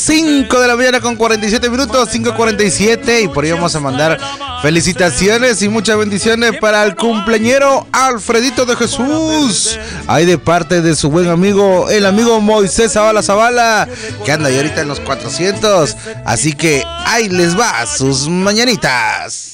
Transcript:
5 de la mañana con 47 minutos, 5:47, y por ahí vamos a mandar felicitaciones y muchas bendiciones para el cumpleañero Alfredito de Jesús, ahí de parte de su buen amigo, el amigo Moisés Zavala, que anda ahí ahorita en los 400, así que ahí les va sus mañanitas.